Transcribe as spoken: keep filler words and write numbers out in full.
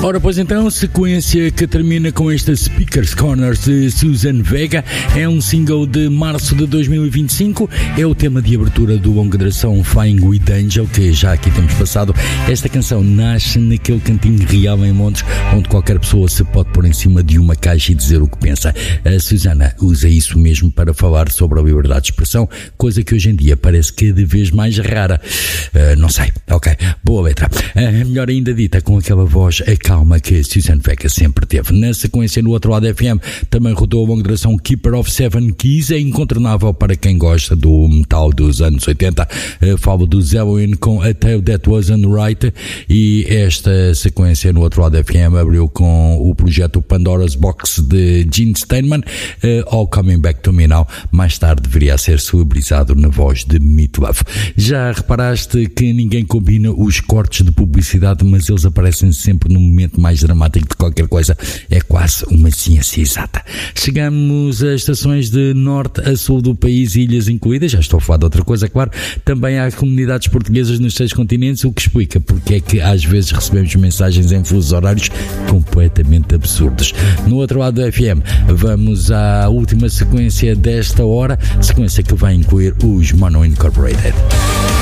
Ora, pois então, sequência que termina com esta Speaker's Corner de Suzanne Vega. É um single de março de dois mil e vinte e cinco. É o tema de abertura do longa duração Flying with Angel, que já aqui temos passado. Esta canção nasce naquele cantinho real em Montes, onde qualquer pessoa se pode pôr em cima de uma caixa e dizer o que pensa. A Susana usa isso mesmo para falar sobre a liberdade de expressão, coisa que hoje em dia parece cada vez mais rara. Uh, não sei. Ok. Boa letra. Uh, melhor ainda dita com aquela voz calma que Suzanne Vega sempre teve. Na sequência, no outro lado F M, também rodou a longa duração Keeper of Seven Keys. É incontornável para quem gosta do metal dos anos oitenta. Uh, falo do Zeppelin com A Tale That Wasn't Right, e esta sequência no outro lado F M abriu com o projeto Pandora's Box de Gene Steinman, uh, All Coming Back to Me Now. Mais tarde deveria ser celebrizado na voz de Meatloaf. Já reparaste que ninguém combina os cortes de publicidade, mas eles aparecem sempre no momento mais dramático de qualquer coisa? É quase uma ciência exata. Chegamos a estações de norte a sul do país, ilhas incluídas. Já estou a falar de outra coisa, claro. Também há comunidades portuguesas nos seis continentes, o que explica porque é que às vezes recebemos mensagens em fusos horários completamente absurdos. No outro lado do F M, vamos à última sequência desta hora, sequência que vai incluir os Mono Incorporated.